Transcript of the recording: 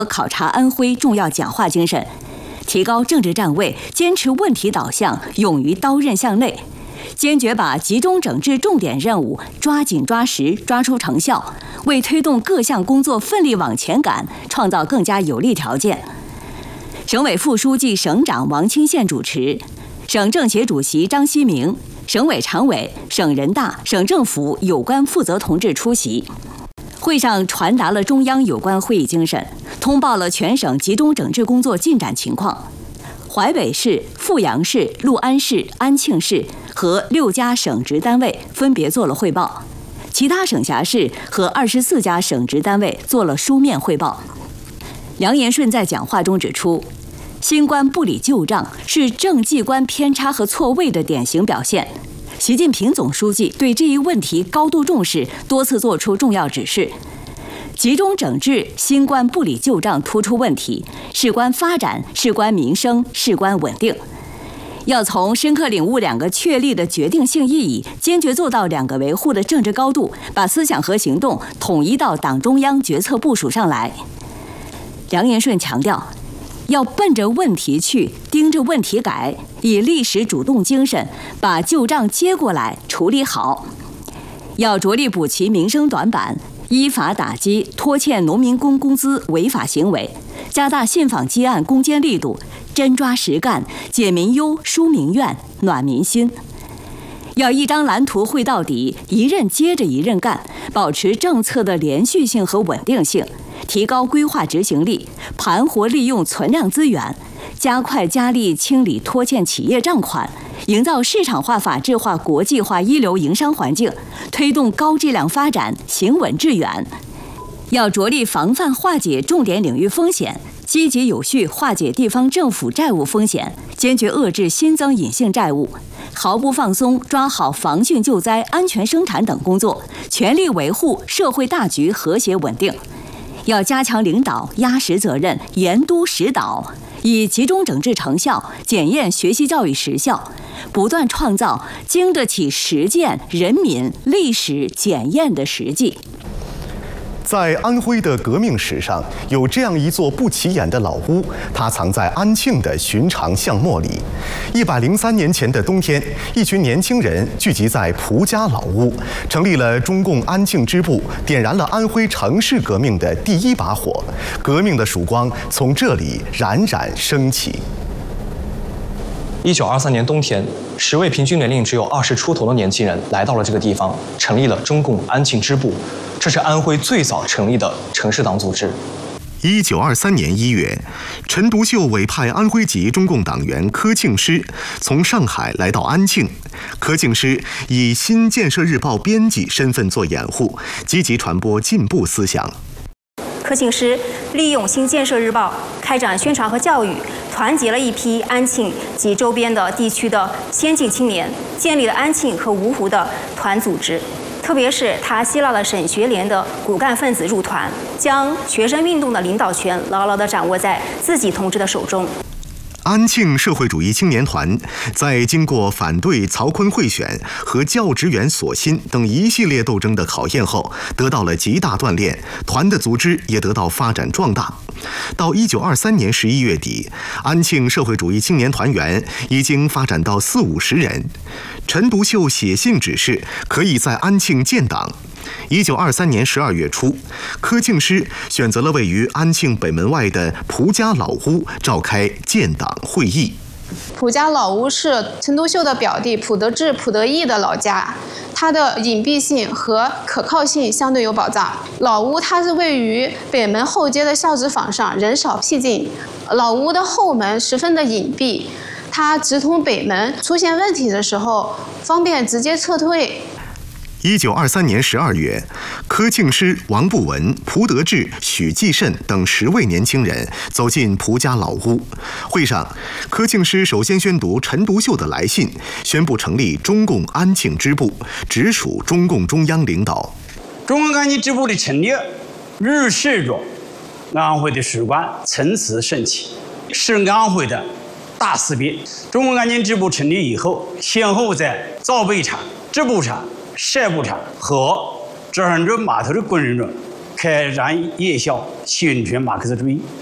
考察安徽重要讲话精神，提高政治站位，坚持问题导向，勇于刀刃向内，坚决把集中整治重点任务抓紧抓实，抓出成效，为推动各项工作奋力往前赶创造更加有利条件。省委副书记、省长王清县主持，省政协主席张希明、省委常委、省人大、省政府有关负责同志出席。会上传达了中央有关会议精神，通报了全省集中整治工作进展情况。淮北市、阜阳市、六安市、安庆市和6家省直单位分别做了汇报，其他省辖市和24家省直单位做了书面汇报。梁延顺在讲话中指出，新官不理旧账是政绩观偏差和错位的典型表现。习近平总书记对这一问题高度重视，多次作出重要指示。集中整治新官不理旧账突出问题，事关发展，事关民生，事关稳定。要从深刻领悟2个确立的决定性意义，坚决做到2个维护的政治高度，把思想和行动统一到党中央决策部署上来。梁延顺强调，要奔着问题去，盯着问题改，以历史主动精神把旧账接过来处理好。要着力补齐民生短板，依法打击拖欠农民工工资违法行为，加大信访积案攻坚力度，真抓实干，解民忧、纾民怨、暖民心。要一张蓝图绘到底，一任接着一任干，保持政策的连续性和稳定性，提高规划执行力，盘活利用存量资源，加快加力清理拖欠企业账款，营造市场化、法治化、国际化一流营商环境，推动高质量发展，行稳致远。要着力防范化解重点领域风险，积极有序化解地方政府债务风险，坚决遏制新增隐性债务，毫不放松抓好防汛救灾、安全生产等工作，全力维护社会大局和谐稳定。要加强领导压实责任、严督实导，以集中整治成效检验学习教育实效，不断创造经得起实践、人民、历史检验的实际。 在安徽的革命史上，有这样一座不起眼的老屋，它藏在安庆的寻常巷陌里。103年前的冬天，一群年轻人聚集在蒲家老屋，成立了中共安庆支部，点燃了安徽城市革命的第一把火。革命的曙光从这里冉冉升起。 1923年冬天，10位平均年龄只有20出头的年轻人来到了这个地方，成立了中共安庆支部。这是安徽最早成立的城市党组织。 1923年1月，陈独秀委派安徽籍中共党员柯庆施从上海来到安庆。柯庆施以新建设日报编辑身份做掩护，积极传播进步思想。 柯庆施利用新建设日报开展宣传和教育，团结了一批安庆及周边的地区的先进青年，建立了安庆和芜湖的团组织。特别是他吸纳了省学联的骨干分子入团，将学生运动的领导权牢牢地掌握在自己同志的手中。 安庆社会主义青年团在经过反对曹锟贿选和教职员索薪等一系列斗争的考验后，得到了极大锻炼，团的组织也得到发展壮大。到1923年11月底，安庆社会主义青年团员已经发展到40-50人。陈独秀写信指示可以在安庆建党。1923年12月初，柯庆施选择了位于安庆北门外的蒲家老屋召开建党会议。 蒲家老屋是陈独秀的表弟蒲德志、蒲德义的老家，它的隐蔽性和可靠性相对有保障。老屋它是位于北门后街的校址坊上，人少僻静。老屋的后门十分的隐蔽，它直通北门，出现问题的时候方便直接撤退。 1923年12月，柯庆施、王步文、蒲德志、许继慎等10位年轻人走进蒲家老屋。会上，柯庆施首先宣读陈独秀的来信，宣布成立中共安庆支部，直属中共中央领导。 中共安庆支部的成立，预示着安徽的史观层次升起，是安徽的大事变。中共安庆支部成立以后，先后在造贝厂、织布厂、晒布厂和这样的码头的工人中开展夜校，宣传马克思主义。